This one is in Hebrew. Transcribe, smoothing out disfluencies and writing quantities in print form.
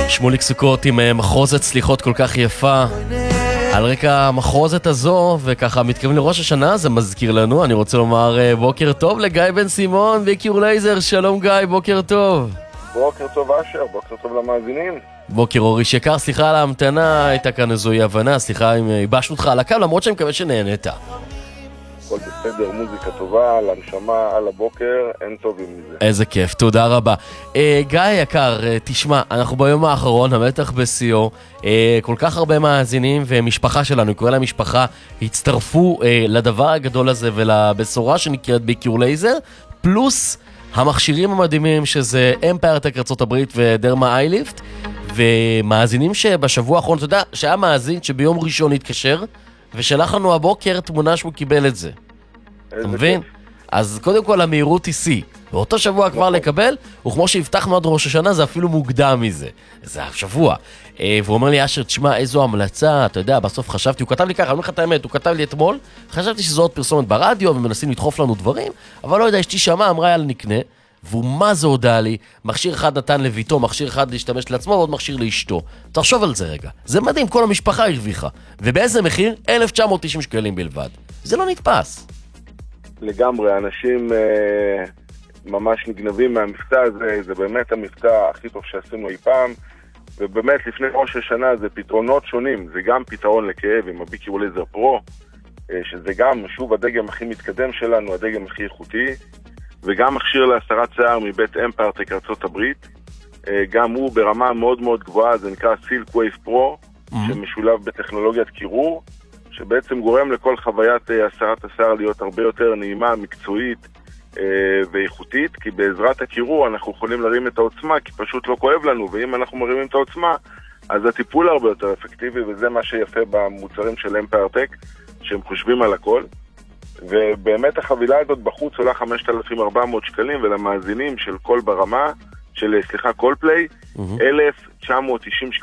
שמוליק סוכות עם מחרוזת סליחות כל כך יפה. על רקע המחרוזת הזו, וככה מתכוון לראש השנה, זה מזכיר לנו, אני רוצה לומר בוקר טוב לגיא בן סימון ויקיר לייזר. שלום גיא, בוקר טוב. בוקר טוב אשר, בוקר טוב למאזינים. בוקר אורי שקר, סליחה על ההמתנה, הייתה כאן איזו הבנה, סליחה אם ייבשנו אותך על הקו, למרות שאני מקווה שנהנית. הכל בסדר, מוזיקה טובה, על הנשמה, על הבוקר, אין טוב עם זה. איזה כיף, תודה רבה. גיא יקר, תשמע, אנחנו ביום האחרון, המתח בשיאו, כל כך הרבה מאזינים ומשפחה שלנו, קורא להם משפחה, הצטרפו לדבר הגדול הזה ולבשורה שנקראת ביקיר לייזר, פלוס המכשירים המדהימים שזה אמפייר-טק ארצות הברית ודרמה אייליפט, ומאזינים שבשבוע האחרון, אתה יודע, שהיה מאזין שביום ראשון התקשר, ושלח לנו הבוקר תמונה שהוא קיבל את זה. אתה מבין? אז קודם כל המהירות היא שיא. באותו שבוע כבר לקבל, וכמו שהבטחנו עד ראש השנה, זה אפילו מוקדם מזה. זה השבוע. והוא אומר לי, אשר, תשמע, איזו המלצה, אתה יודע, בסוף חשבתי, הוא כתב לי ככה, אני אומר לך את האמת, הוא כתב לי אתמול, חשבתי שזו עוד פרסומת ברדיו, ומנסים לדחוף לנו דברים, אבל לא יודע, אשתי שמעה, אמרה יאללה נקנה, והוא מה זה הודע לי, מכשיר אחד נתן לביתו, מכשיר אחד להשתמש לעצמו, ועוד מכשיר לאשתו. תחשוב על זה רגע. זה מדהים, כל המשפחה הרוויחה. ובאיזה מחיר? 1,990 שקלים בלבד. זה לא נתפס. לגמרי, אנשים ממש נגנבים מהמבצע הזה, זה באמת המבצע הכי טוב שעשינו אי פעם, ובאמת לפני ראש השנה זה פתרונות שונים, זה גם פתרון לכאב עם הביקיר לייזר פרו, שזה גם שוב הדגם הכי מתקדם שלנו, הדגם הכי איכותי, וגם מכשיר להסרת שיער מבית אמפייר-טק ארצות הברית, גם הוא ברמה מאוד מאוד גבוהה, זה נקרא סילק ווייב פרו, שמשולב בטכנולוגיית קירור, שבעצם גורם לכל חוויית הסרת השיער להיות הרבה יותר נעימה, מקצועית ואיכותית, כי בעזרת הקירור אנחנו יכולים להרים את העוצמה, כי פשוט לא כואב לנו, ואם אנחנו מרימים את העוצמה, אז הטיפול הרבה יותר אפקטיבי, וזה מה שיפה במוצרים של אמפייר-טק, שהם חושבים על הכל. ובאמת החבילה הזאת בחוץ עולה 5,400 שקלים, ולמאזינים של כל ברמה, של, סליחה, כל פליי, 1,990 שקלים.